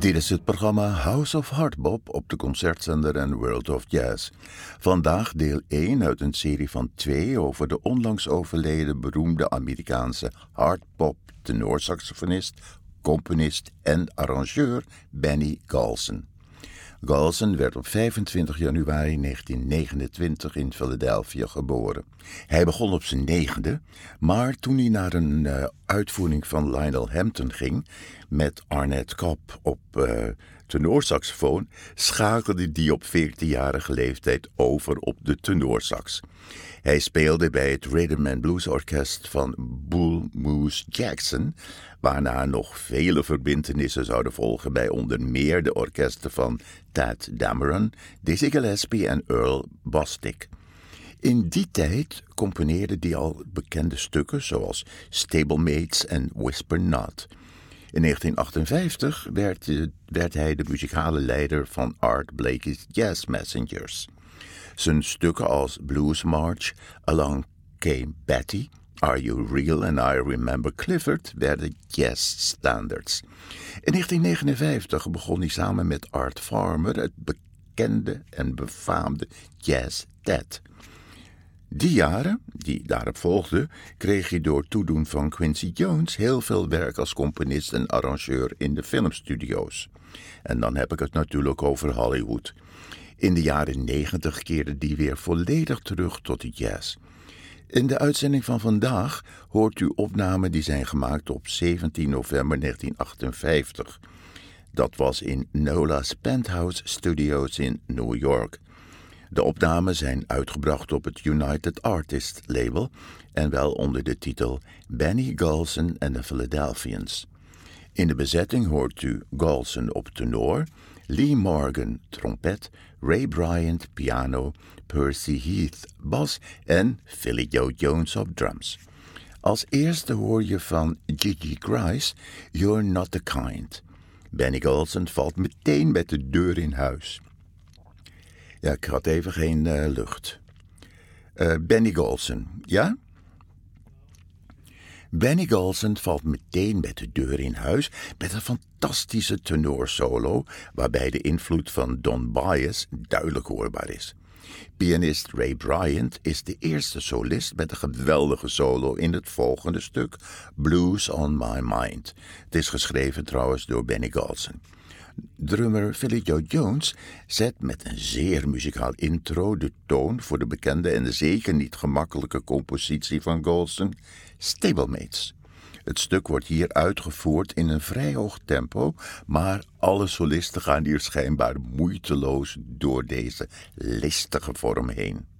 Dit is het programma House of Hardbop op de concertzender en World of Jazz. Vandaag deel 1 uit een serie van 2 over de onlangs overleden beroemde Amerikaanse hardbop tenorsaxofonist, componist en arrangeur Benny Golson. Golson werd op 25 januari 1929 in Philadelphia geboren. Hij begon op zijn 9e, maar toen hij naar een uitvoering van Lionel Hampton ging met Arnett Cobb op tenorsaxofoon, schakelde hij op 14-jarige leeftijd over op de tenorsax. Hij speelde bij het Rhythm and Blues Orkest van Bull Moose Jackson, waarna nog vele verbintenissen zouden volgen bij onder meer de orkesten van Tadd Dameron, Dizzy Gillespie en Earl Bostic. In die tijd componeerde hij al bekende stukken zoals Stablemates en Whisper Not. In 1958 werd hij de muzikale leider van Art Blakey's Jazz Messengers. Zijn stukken als Blues March, Along Came Betty, Are You Real and I Remember Clifford werden jazzstandards. In 1959 begon hij samen met Art Farmer het bekende en befaamde Jazz Tet. Die jaren, die daarop volgden, kreeg hij door toedoen van Quincy Jones heel veel werk als componist en arrangeur in de filmstudio's. En dan heb ik het natuurlijk over Hollywood. In de jaren 90 keerde die weer volledig terug tot de jazz. In de uitzending van vandaag hoort u opnamen die zijn gemaakt op 17 november 1958. Dat was in Nola's Penthouse Studios in New York. De opnamen zijn uitgebracht op het United Artists label en wel onder de titel Benny Golson and the Philadelphians. In de bezetting hoort u Golson op tenor, Lee Morgan trompet, Ray Bryant piano, Percy Heath bas en Philly Joe Jones op drums. Als eerste hoor je van Gigi Grice, You're Not the Kind. Benny Golson valt meteen met de deur in huis. Ja, ik had even geen lucht. Benny Golson, ja? Benny Golson valt meteen met de deur in huis met een fantastische tenorsolo, waarbij de invloed van Don Byas duidelijk hoorbaar is. Pianist Ray Bryant is de eerste solist met een geweldige solo in het volgende stuk, Blues on My Mind. Het is geschreven trouwens door Benny Golson. Drummer Philly Joe Jones zet met een zeer muzikaal intro de toon voor de bekende en zeker niet gemakkelijke compositie van Golson, Stablemates. Het stuk wordt hier uitgevoerd in een vrij hoog tempo, maar alle solisten gaan hier schijnbaar moeiteloos door deze listige vorm heen.